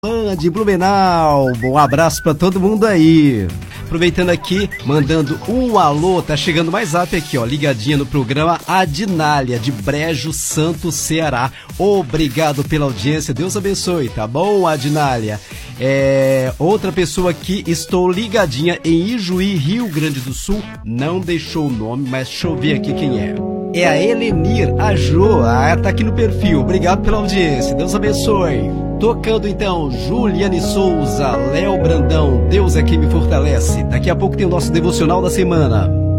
De Blumenau, bom abraço pra todo mundo aí. Aproveitando aqui, mandando um alô, tá chegando mais rápido aqui, ó, ligadinha no programa Adinália, de Brejo Santo, Ceará. Obrigado pela audiência, Deus abençoe, tá bom, Adinália? Outra pessoa aqui, estou ligadinha em Ijuí, Rio Grande do Sul, não deixou o nome, mas deixa eu ver aqui quem é. É a Helenir, a Jo, tá aqui no perfil, obrigado pela audiência, Deus abençoe. Tocando então, Juliane Souza, Léo Brandão, Deus é quem me fortalece. Daqui a pouco tem o nosso devocional da semana.